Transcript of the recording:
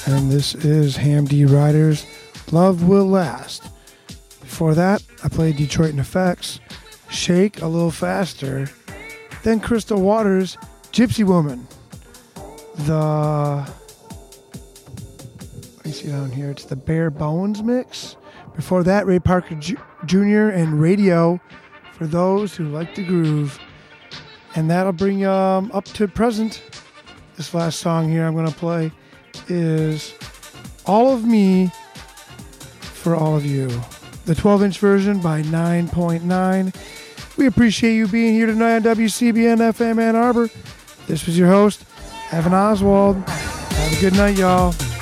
and this is Ham D Riders, Love Will Last. Before that, I played Detroit in Effects, Shake a Little Faster, then Crystal Waters, Gypsy Woman. Let me see down here, it's the Bare Bones mix. Before that, Ray Parker Jr. and Radio, For Those Who Like to Groove. And that'll bring you up to present. This last song here I'm going to play is All of Me for All of You. The 12-inch version by 9.9. We appreciate you being here tonight on WCBN FM Ann Arbor. This was your host, Evan Oswald. Have a good night, y'all.